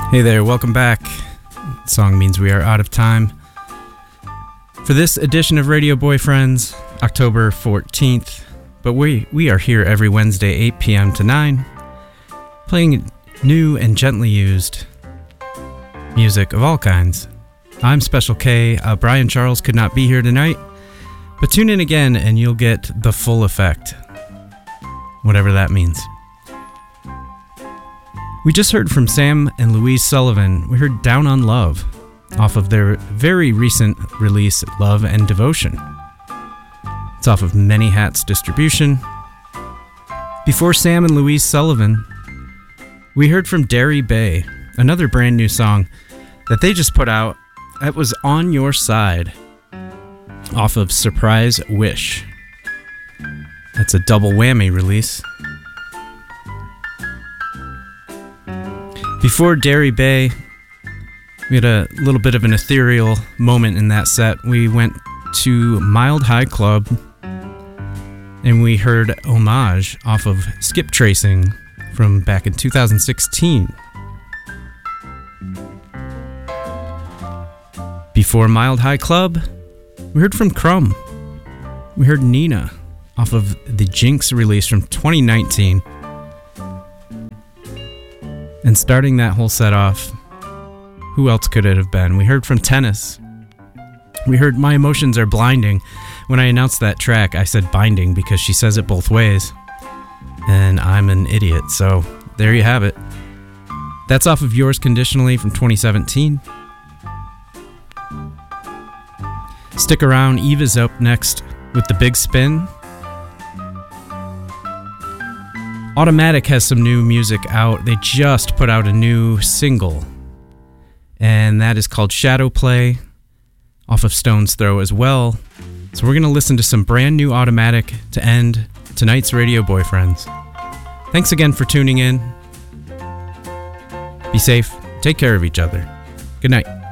Hey there, welcome back. The song means we are out of time. For this edition of Radio Boyfriends, October 14th, but we are here every Wednesday, 8 p.m. to 9, playing new and gently used music of all kinds. I'm Special K. Brian Charles could not be here tonight, but tune in again and you'll get the full effect, whatever that means. We just heard from Sam and Louise Sullivan. We heard Down on Love off of their very recent release, Love and Devotion. It's off of Many Hats distribution. Before Sam and Louise Sullivan, we heard from Derry Bay, another brand new song that they just put out. That was On Your Side off of Surprise Wish. That's a double whammy release. Before Derry Bay, we had a little bit of an ethereal moment in that set. We went to Mild High Club and we heard Homage off of Skip Tracing from back in 2016. Before Mild High Club, we heard from Crumb. We heard Nina off of the Jinx release from 2019. And starting that whole set off, who else could it have been? We heard from Tennis. We heard My Emotions Are Blinding. When I announced that track, I said binding because she says it both ways. And I'm an idiot, so there you have it. That's off of Yours Conditionally from 2017. Stick around, Eva's up next with The Big Spin. Automatic has some new music out. They just put out a new single, and that is called Shadow Play, off of Stone's Throw as well. So we're going to listen to some brand new Automatic to end tonight's Radio Boyfriends. Thanks again for tuning in. Be safe. Take care of each other. Good night.